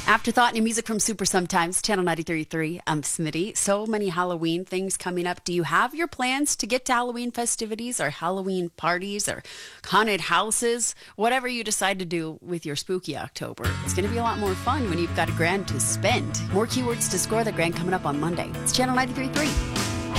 Afterthought, new music from Super Sometimes, Channel 93.3. I'm Smitty. So many Halloween things coming up. Do you have your plans to get to Halloween festivities or Halloween parties or haunted houses? Whatever you decide to do with your spooky October, it's going to be a lot more fun when you've got a grand to spend. More keywords to score the grand coming up on Monday. It's Channel 93.3.